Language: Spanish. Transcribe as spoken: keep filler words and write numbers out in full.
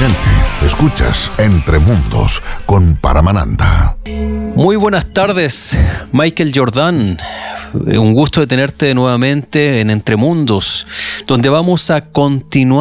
continente. Escuchas Entre Mundos con Paramananda. Muy buenas tardes, Michael Jordan. Un gusto de tenerte nuevamente en Entre Mundos, donde vamos a continuar